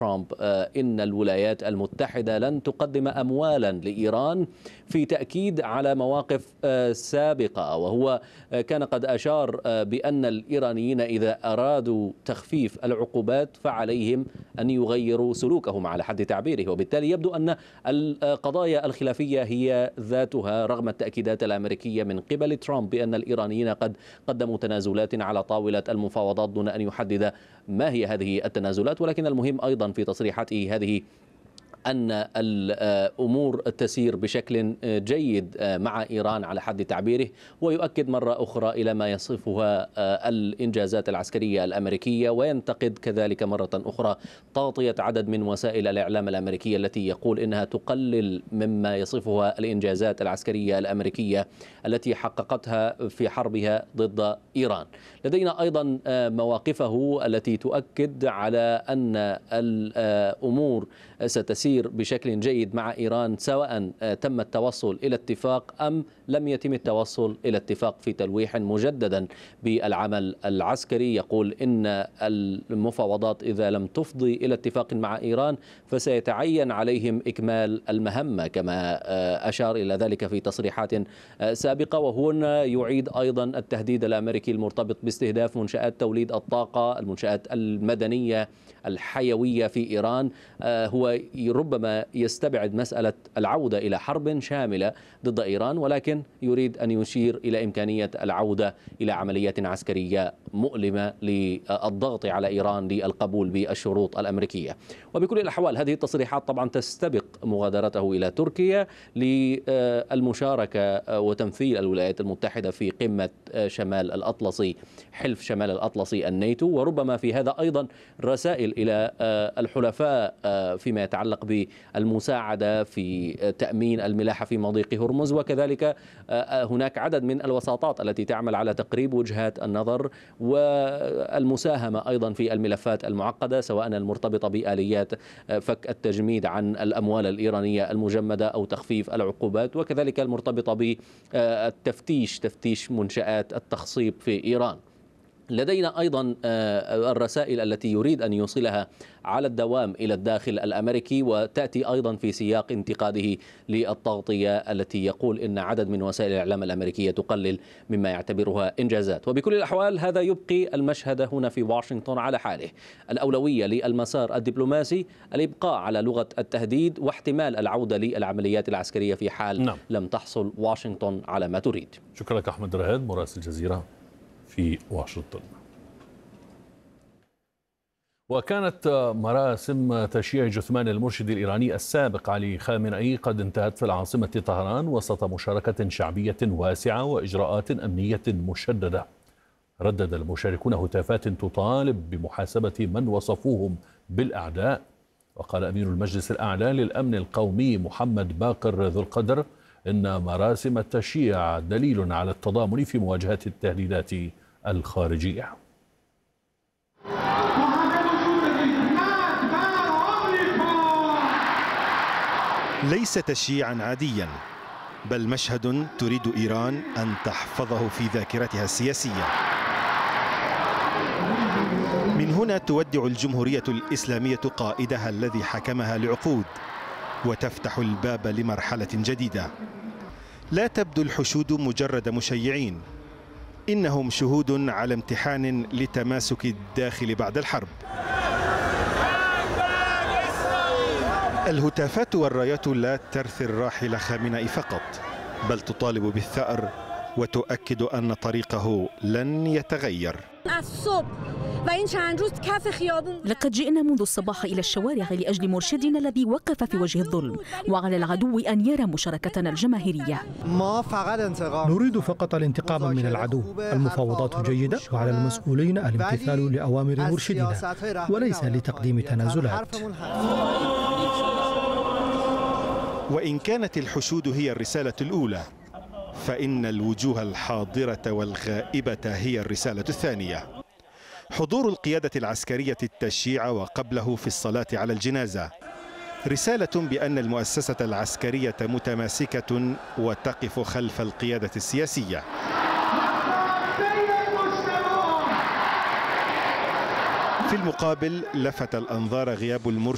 ترامب إن الولايات المتحدة لن تقدم أموالا لإيران في تأكيد على مواقف سابقة، وهو كان قد أشار بأن الإيرانيين إذا أرادوا تخفيف العقوبات فعليهم أن يغيروا سلوكهم على حد تعبيره. وبالتالي يبدو أن القضايا الخلافية هي ذاتها رغم التأكيدات الأمريكية من قبل ترامب بأن الإيرانيين قد قدموا تنازلات على طاولة المفاوضات دون أن يحدد ما هي هذه التنازلات. ولكن المهم أيضا في تصريحاته هذه أن الأمور تسير بشكل جيد مع إيران على حد تعبيره، ويؤكد مرة أخرى إلى ما يصفها الإنجازات العسكرية الأمريكية، وينتقد كذلك مرة أخرى تغطية عدد من وسائل الإعلام الأمريكية التي يقول إنها تقلل مما يصفها الإنجازات العسكرية الأمريكية التي حققتها في حربها ضد إيران. لدينا أيضا مواقفه التي تؤكد على أن الأمور ستسير بشكل جيد مع إيران سواء تم التوصل إلى اتفاق أم لم يتم التوصل إلى اتفاق، في تلويح مجددا بالعمل العسكري يقول إن المفاوضات إذا لم تفضي إلى اتفاق مع إيران فسيتعين عليهم إكمال المهمة، كما أشار إلى ذلك في تصريحات سابقة. وهنا يعيد أيضا التهديد الأمريكي المرتبط باستهداف منشآت توليد الطاقة، المنشآت المدنية الحيوية في إيران. هو ربما يستبعد مسألة العودة إلى حرب شاملة ضد إيران، ولكن يريد أن يشير إلى إمكانية العودة إلى عمليات عسكرية مؤلمة للضغط على إيران للقبول بالشروط الأمريكية. وبكل الأحوال هذه التصريحات طبعا تستبق مغادرته إلى تركيا للمشاركة وتمثيل الولايات المتحدة في قمة شمال الأطلسي، حلف شمال الأطلسي الناتو، وربما في هذا أيضا رسائل إلى الحلفاء فيما يتعلق بالمساعدة في تأمين الملاحة في مضيق هرمز. وكذلك هناك عدد من الوساطات التي تعمل على تقريب وجهات النظر والمساهمة أيضا في الملفات المعقدة، سواء المرتبطة بآليات فك التجميد عن الأموال الإيرانية المجمدة أو تخفيف العقوبات، وكذلك المرتبطة بالتفتيش، تفتيش منشآت التخصيب في إيران. لدينا أيضا الرسائل التي يريد أن يوصلها على الدوام إلى الداخل الأمريكي، وتأتي أيضا في سياق انتقاده للتغطية التي يقول إن عدد من وسائل الإعلام الأمريكية تقلل مما يعتبرها إنجازات. وبكل الأحوال هذا يبقي المشهد هنا في واشنطن على حاله. الأولوية للمسار الدبلوماسي الإبقاء على لغة التهديد واحتمال العودة للعمليات العسكرية في حال لم تحصل واشنطن على ما تريد. شكرا لك أحمد رهاد مراسل الجزيرة في واشنطن. وكانت مراسم تشييع جثمان المرشد الإيراني السابق علي خامنئي قد انتهت في العاصمة طهران وسط مشاركة شعبية واسعة وإجراءات أمنية مشددة. ردد المشاركون هتافات تطالب بمحاسبة من وصفوهم بالأعداء. وقال أمين المجلس الأعلى للأمن القومي محمد باقر ذو القدر إن مراسم التشييع دليل على التضامن في مواجهة التهديدات الخارجية. ليس تشييعا عاديا، بل مشهد تريد إيران أن تحفظه في ذاكرتها السياسية. من هنا تودع الجمهورية الإسلامية قائدها الذي حكمها لعقود، وتفتح الباب لمرحلة جديدة. لا تبدو الحشود مجرد مشيعين، إنهم شهود على امتحان لتماسك الداخل بعد الحرب. الهتافات والرايات لا ترثي الراحل خامنئي فقط، بل تطالب بالثأر وتؤكد أن طريقه لن يتغير. لقد جئنا منذ الصباح إلى الشوارع لأجل مرشدنا الذي وقف في وجه الظلم، وعلى العدو أن يرى مشاركتنا الجماهيرية. نريد فقط الانتقام من العدو. المفاوضات جيدة، وعلى المسؤولين الامتثال لأوامر مرشدنا وليس لتقديم تنازلات. وإن كانت الحشود هي الرسالة الأولى، فإن الوجوه الحاضرة والغائبة هي الرسالة الثانية. حضور القيادة العسكرية التشييع وقبله في الصلاة على الجنازة رسالة بأن المؤسسة العسكرية متماسكة وتقف خلف القيادة السياسية. في المقابل لفت الأنظار غياب المرشد